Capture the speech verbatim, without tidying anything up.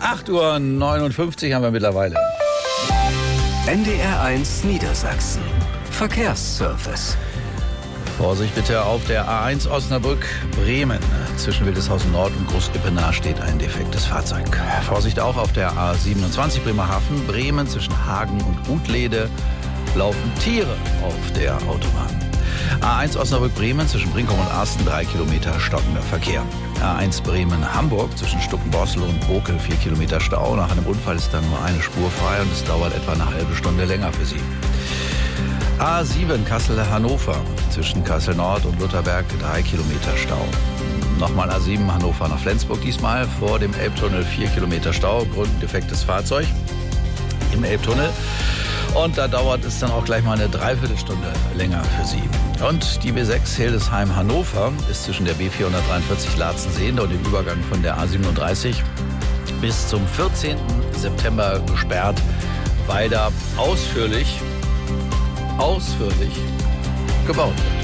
acht Uhr neunundfünfzig haben wir mittlerweile. N D R eins Niedersachsen. Verkehrsservice. Vorsicht bitte auf der A eins Osnabrück-Bremen. Zwischen Wildeshausen Nord und Groß-Ippenach steht ein defektes Fahrzeug. Vorsicht auch auf der A siebenundzwanzig Bremerhaven. Bremen zwischen Hagen und Utlede laufen Tiere auf der Autobahn. A eins Osnabrück-Bremen zwischen Brinkum und Arsten drei Kilometer stockender Verkehr. A eins Bremen-Hamburg zwischen Stuckenborstel und Bokel vier Kilometer Stau. Nach einem Unfall ist dann nur eine Spur frei und es dauert etwa eine halbe Stunde länger für Sie. A sieben Kassel-Hannover zwischen Kassel Nord und Lutherberg drei Kilometer Stau. Nochmal A sieben Hannover nach Flensburg, diesmal vor dem Elbtunnel vier Kilometer Stau, Grund defektes Fahrzeug im Elbtunnel. Und da dauert es dann auch gleich mal eine Dreiviertelstunde länger für Sie. Und die B sechs Hildesheim-Hannover ist zwischen der B vierhundertdreiundvierzig Laatzen-Sehende und dem Übergang von der A siebenunddreißig bis zum vierzehnten September gesperrt, weil da ausführlich, ausführlich gebaut wird.